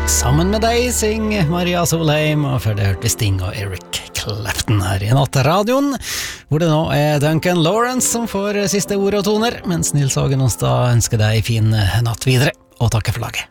Sammen med deg synger Maria Solheim, og før det hørte vi Sting og Eric Clapton her i Nattradioen, hvor det nå er Duncan Lawrence som får siste ord og toner, mens Nils Hagen Onsdag ønsker deg fin natt videre, og takker for laget.